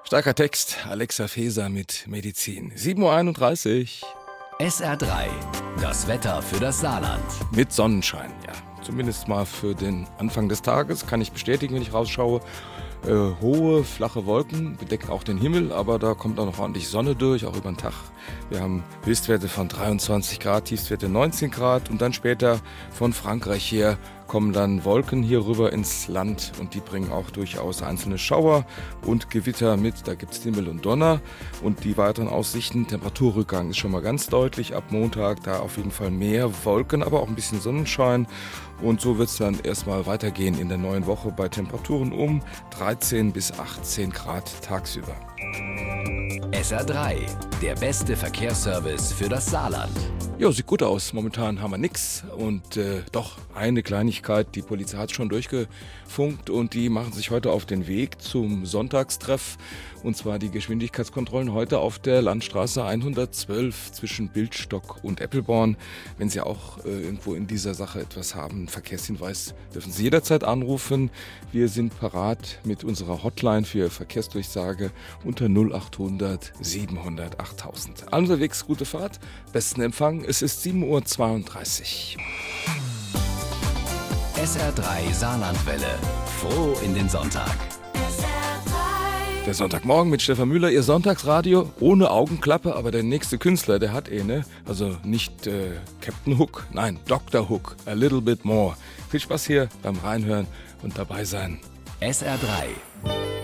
Starker Text, Alexa Feser mit Medizin. 7:31 Uhr. SR3, das Wetter für das Saarland. Mit Sonnenschein, ja. Zumindest mal für den Anfang des Tages, kann ich bestätigen, wenn ich rausschaue. Hohe, flache Wolken bedecken auch den Himmel, aber da kommt auch noch ordentlich Sonne durch, auch über den Tag. Wir haben Höchstwerte von 23 Grad, Tiefstwerte 19 Grad und dann später von Frankreich her kommen dann Wolken hier rüber ins Land und die bringen auch durchaus einzelne Schauer und Gewitter mit. Da gibt es Himmel und Donner und die weiteren Aussichten. Temperaturrückgang ist schon mal ganz deutlich. Ab Montag da auf jeden Fall mehr Wolken, aber auch ein bisschen Sonnenschein. Und so wird es dann erstmal weitergehen in der neuen Woche bei Temperaturen um 13 bis 18 Grad tagsüber. SR3, der beste Verkehrsservice für das Saarland. Ja, sieht gut aus. Momentan haben wir nichts. Und doch eine Kleinigkeit. Die Polizei hat schon durchgefunkt und die machen sich heute auf den Weg zum Sonntagstreff. Und zwar die Geschwindigkeitskontrollen heute auf der Landstraße 112 zwischen Bildstock und Eppelborn. Wenn Sie auch irgendwo in dieser Sache etwas haben, einen Verkehrshinweis, dürfen Sie jederzeit anrufen. Wir sind parat mit unserer Hotline für Verkehrsdurchsage unter 0800 700 8000. Unterwegs gute Fahrt, besten Empfang. Es ist 7:32 Uhr. SR3 Saarlandwelle. Froh in den Sonntag. Der Sonntagmorgen mit Stefan Müller, Ihr Sonntagsradio ohne Augenklappe, aber der nächste Künstler, der hat ne? Also nicht Captain Hook, nein, Dr. Hook, a little bit more. Viel Spaß hier beim Reinhören und dabei sein. SR3.